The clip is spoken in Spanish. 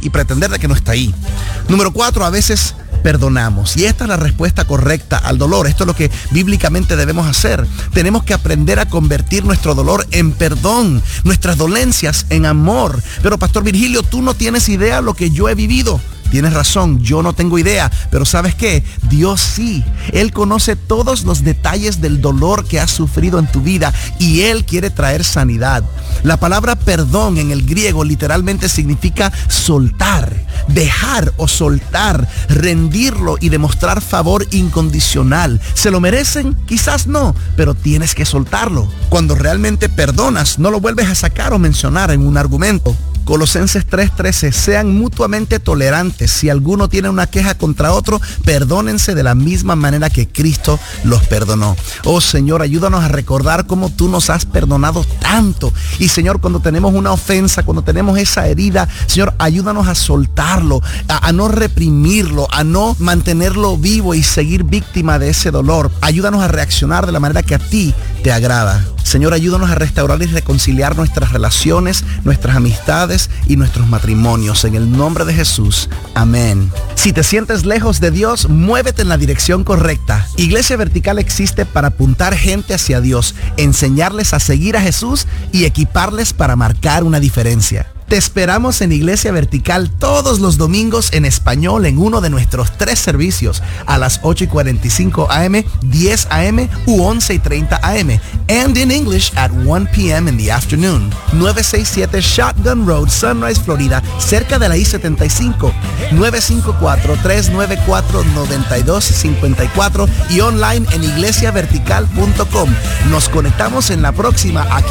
y pretender de que no está ahí. Número 4, a veces perdonamos. Y esta es la respuesta correcta al dolor. Esto es lo que bíblicamente debemos hacer. Tenemos que aprender a convertir nuestro dolor en perdón, nuestras dolencias en amor. Pero Pastor Virgilio, tú no tienes idea de lo que yo he vivido. Tienes razón, yo no tengo idea, pero ¿sabes qué? Dios sí. Él conoce todos los detalles del dolor que has sufrido en tu vida y Él quiere traer sanidad. La palabra perdón en el griego literalmente significa soltar, dejar o soltar, rendirlo y demostrar favor incondicional. ¿Se lo merecen? Quizás no, pero tienes que soltarlo. Cuando realmente perdonas, no lo vuelves a sacar o mencionar en un argumento. Colosenses 3:13, sean mutuamente tolerantes. Si alguno tiene una queja contra otro, perdónense de la misma manera que Cristo los perdonó. Oh Señor, ayúdanos a recordar cómo tú nos has perdonado tanto. Y Señor, cuando tenemos una ofensa, cuando tenemos esa herida, Señor, ayúdanos a soltarlo, a no reprimirlo, a no mantenerlo vivo y seguir víctima de ese dolor. Ayúdanos a reaccionar de la manera que a ti te agrada. Señor, ayúdanos a restaurar y reconciliar nuestras relaciones, nuestras amistades y nuestros matrimonios. En el nombre de Jesús. Amén. Si te sientes lejos de Dios, muévete en la dirección correcta. Iglesia Vertical existe para apuntar gente hacia Dios, enseñarles a seguir a Jesús y equiparles para marcar una diferencia. Te esperamos en Iglesia Vertical todos los domingos en español en uno de nuestros 3 servicios a las 8:45 a.m., 10 a.m. u 11:30 a.m. and in English at 1 p.m. in the afternoon. 967 Shotgun Road, Sunrise, Florida, cerca de la I-75. 954-394-9254 y online en iglesiavertical.com. Nos conectamos en la próxima aquí